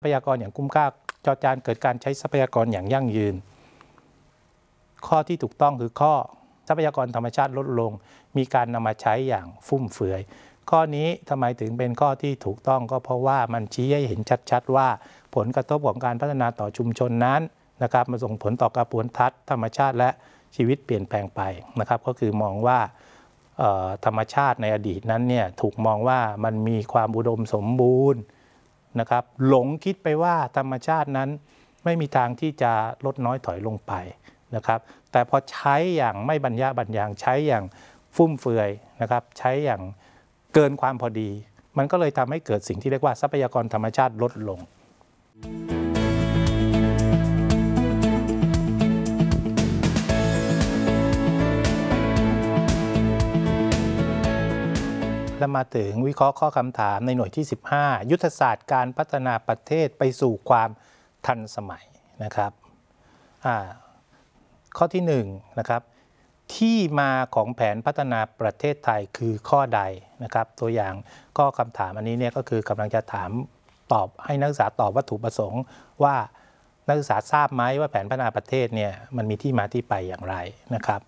ทรัพยากรอย่างคุ้มค่าจอจานเกิดการใช้ทรัพยากรอย่างยั่งยืนข้อที่ถูกต้องคือข้อทรัพยากรธรรมชาติลดลงมีการนำมาใช้อย่างฟุ่มเฟือยข้อนี้ทำไมถึงเป็นข้อที่ถูกต้องก็เพราะว่ามันชี้ให้เห็นชัดๆว่าผลกระทบของการพัฒนาต่อชุมชนนั้นนะครับมาส่งผลต่อกระบวนทัศน์ธรรมชาติและชีวิตเปลี่ยนแปลงไปนะครับก็คือมองว่าธรรมชาติในอดีตนั้นเนี่ยถูกมองว่ามันมีความอุดมสมบูรณ์นะครับหลงคิดไปว่าธรรมชาตินั้นไม่มีทางที่จะลดน้อยถอยลงไปนะครับแต่พอใช้อย่างไม่บรรยะบรรยังใช้อย่างฟุ่มเฟือยนะครับใช้อย่างเกินความพอดีมันก็เลยทำให้เกิดสิ่งที่เรียกว่าทรัพยากรธรรมชาติลดลงและมาถึงวิเคราะห์ข้อคำถามในหน่วยที่15ยุทธศาสตร์การพัฒนาประเทศไปสู่ความทันสมัยนะครับข้อที่1นะครับที่มาของแผนพัฒนาประเทศไทยคือข้อใดนะครับตัวอย่างข้อคำถามอันนี้เนี่ยก็คือกำลังจะถามตอบให้นักศึกษาตอบวัตถุประสงค์ว่านักศึกษาทราบไหมว่าแผนพัฒนาประเทศเนี่ยมันมีที่มาที่ไปอย่างไรนะครับ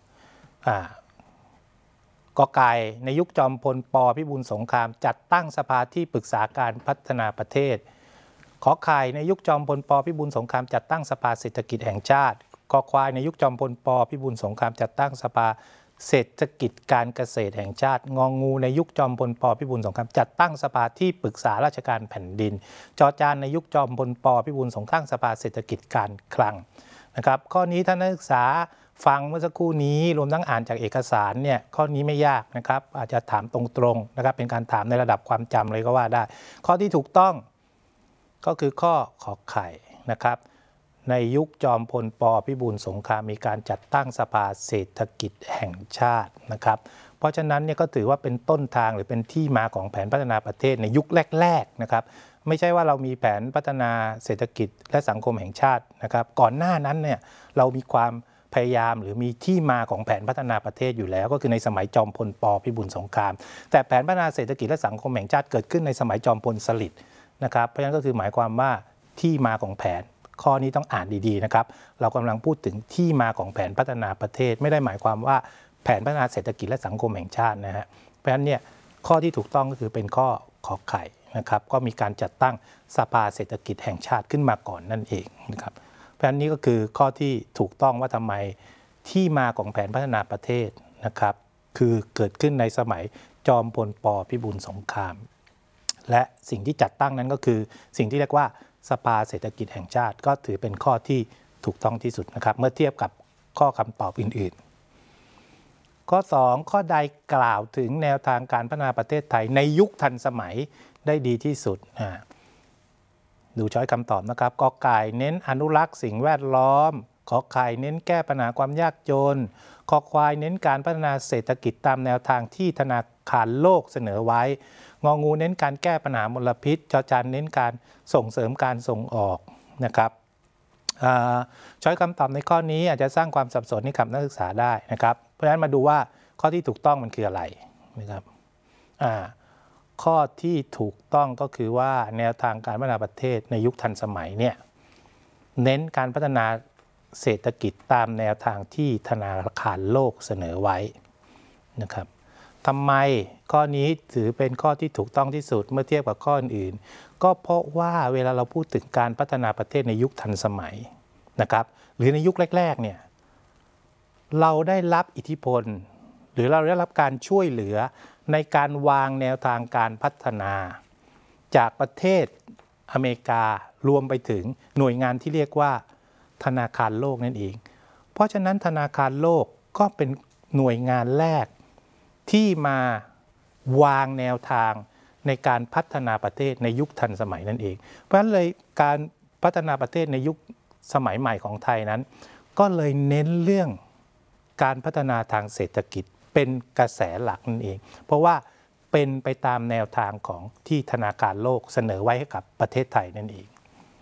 กไก่ในยุคจอมพลป.พิบูลสงครามจัดตั้งสภาที่ปรึกษาการพัฒนาประเทศขอไข่ในยุคจอมพลป.พิบูลสงครามจัดตั้งสภาเศรษฐกิจแห่งชาติคอควายในยุคจอมพลป.พิบูลสงครามจัดตั้งสภาเศรษฐกิจการเกษตรแห่งชาติงองูในยุคจอมพลป.พิบูลสงครามจัดตั้งสภาที่ปรึกษาราชการแผ่นดินจอจานในยุคจอมพลป.พิบูลสงครามสภาเศรษฐกิจการคลังนะครับข้อนี้ท่านนักศึกษาฟังเมื่อสักครู่นี้รวมทั้งอ่านจากเอกสารเนี่ยข้อนี้ไม่ยากนะครับอาจจะถามตรงๆนะครับเป็นการถามในระดับความจำเลยก็ว่าได้ข้อที่ถูกต้องก็คือข้อขอไข่นะครับในยุคจอมพลป.พิบูลสงครามมีการจัดตั้งสภาเศรษฐกิจแห่งชาตินะครับเพราะฉะนั้นเนี่ยก็ถือว่าเป็นต้นทางหรือเป็นที่มาของแผนพัฒนาประเทศในยุคแรกๆนะครับไม่ใช่ว่าเรามีแผนพัฒนาเศรษฐกิจและสังคมแห่งชาตินะครับก่อนหน้านั้นเนี่ยเรามีความพยายามหรือมีที่มาของแผนพัฒนาประเทศอยู่แล้วก็คือในสมัยจอมพลป.พิบูลสงครามแต่แผนพัฒนาเศรษฐกิจและสังคมแห่งชาติเกิดขึ้นในสมัยจอมพลสฤษดิ์นะครับเพราะฉะนั้นก็คือหมายความว่าที่มาของแผนข้อนี้ต้องอ่านดีๆนะครับเรากำลังพูดถึงที่มาของแผนพัฒนาประเทศไม่ได้หมายความว่าแผนพัฒนาเศรษฐกิจและสังคมแห่งชาตินะฮะเพราะฉะนั้นเนี่ยข้อที่ถูกต้องก็คือเป็นข้อขอไข่นะครับก็มีการจัดตั้งสภาเศรษฐกิจแห่งชาติขึ้นมาก่อนนั่นเองนะครับเพราะฉะนั้นนี่ก็คือข้อที่ถูกต้องว่าทำไมที่มาของแผนพัฒนาประเทศนะครับคือเกิดขึ้นในสมัยจอมพลป.พิบูลสงครามและสิ่งที่จัดตั้งนั้นก็คือสิ่งที่เรียกว่าสภาเศรษฐกิจแห่งชาติก็ถือเป็นข้อที่ถูกต้องที่สุดนะครับเมื่อเทียบกับข้อคำตอบอื่นๆข้อ2ข้อใดกล่าวถึงแนวทางการพัฒนาประเทศไทยในยุคทันสมัยได้ดีที่สุดดูช้อยคำตอบนะครับกไก่เน้นอนุรักษ์สิ่งแวดล้อมขอไข่เน้นแก้ปัญหาความยากจนคอควายเน้นการพัฒนาเศรษฐกิจตามแนวทางที่ธนาคารโลกเสนอไว้งองูเน้นการแก้ปัญหามลพิษจอจานเน้นการส่งเสริมการส่งออกนะครับช้อยคำตอบในข้อนี้อาจจะสร้างความสับสนให้กับนักศึกษาได้นะครับเพราะฉะนั้นมาดูว่าข้อที่ถูกต้องมันคืออะไรนะครับข้อที่ถูกต้องก็คือว่าแนวทางการพัฒนาประเทศในยุคทันสมัยเนี่ยเน้นการพัฒนาเศรษฐกิจตามแนวทางที่ธนาคารโลกเสนอไว้นะครับทำไมข้อนี้ถือเป็นข้อที่ถูกต้องที่สุดเมื่อเทียบกับข้ออื่นก็เพราะว่าเวลาเราพูดถึงการพัฒนาประเทศในยุคทันสมัยนะครับหรือในยุคแรกๆเนี่ยเราได้รับอิทธิพลหรือเราได้รับการช่วยเหลือในการวางแนวทางการพัฒนาจากประเทศอเมริการวมไปถึงหน่วยงานที่เรียกว่าธนาคารโลกนั่นเองเพราะฉะนั้นธนาคารโลกก็เป็นหน่วยงานแรกที่มาวางแนวทางในการพัฒนาประเทศในยุคทันสมัยนั่นเองเพราะฉะนั้นเลยการพัฒนาประเทศในยุคสมัยใหม่ของไทยนั้นก็เลยเน้นเรื่องการพัฒนาทางเศรษฐกิจเป็นกระแสหลักนั่นเองเพราะว่าเป็นไปตามแนวทางของที่ธนาคารโลกเสนอไว้ให้กับประเทศไทยนั่นเอง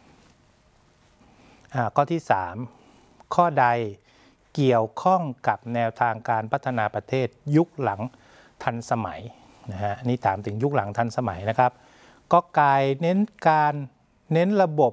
ข้อที่3ข้อใดเกี่ยวข้องกับแนวทางการพัฒนาประเทศยุคหลังทันสมัยนะฮะนี่ถามถึงยุคหลังทันสมัยนะครับกไก่เน้นการเน้นระบบ